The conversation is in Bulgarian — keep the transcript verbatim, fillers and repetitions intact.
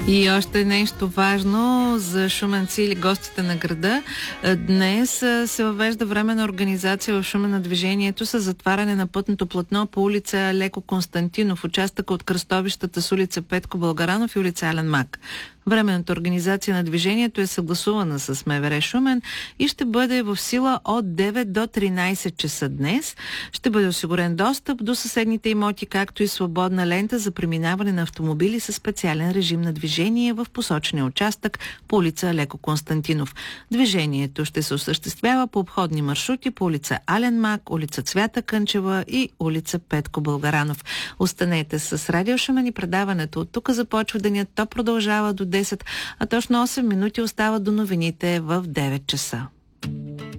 И още нещо важно за шуменци или гостите на града. Днес се въвежда временна организация в Шумен на движението с затваряне на пътното платно по улица Леко Константинов, участъка от кръстовищата с улица Петко Българанов и улица Ален Мак. Временната организация на движението е съгласувана с МВР Шумен и ще бъде в сила от девет до тринайсет часа днес. Ще бъде осигурен достъп до съседните имоти, както и свободна лента за преминаване на автомобили със специален режим на движение в посочения участък по улица Леко Константинов. Движението ще се осъществява по обходни маршрути по улица Ален Мак, улица Цвята Кънчева и улица Петко Българанов. Останете с Радио Шумен и предаването от тук започва денят. То продължава до десет, а точно осем минути остава до новините в девет часа.